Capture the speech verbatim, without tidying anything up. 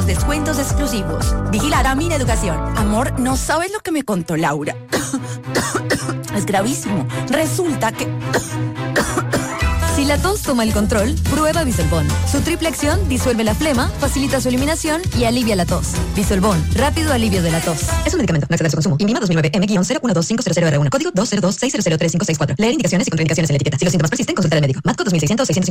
descuentos exclusivos. Vigilar a Mi Educación. Amor, no sabes lo que me contó Laura. Es gravísimo. Resulta que... Si la tos toma el control, prueba Bisolbón. Su triple acción disuelve la flema, facilita su eliminación y alivia la tos. Bisolbón, rápido alivio de la tos. Es un medicamento, no exceder su consumo. INVIMA dos mil nueve M cero uno dos cinco cero cero R uno. Código dos cero dos seis cero cero tres cinco seis cuatro. Leer indicaciones y contraindicaciones en la etiqueta. Si los síntomas persisten, consultar al médico. Matco dos mil seiscientos seiscientos